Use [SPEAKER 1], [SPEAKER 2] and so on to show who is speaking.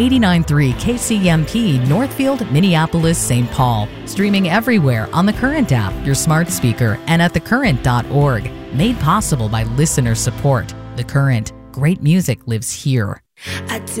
[SPEAKER 1] 89.3 KCMP, Northfield, Minneapolis, St. Paul. Streaming everywhere on the Current app, your smart speaker, and at thecurrent.org. Made possible by listener support. The Current. Great music lives here.
[SPEAKER 2] I do